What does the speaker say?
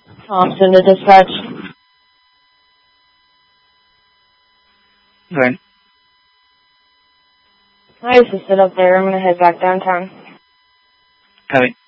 Thompson to dispatch. Right. I assisted up there. I'm going to head back downtown. Copy.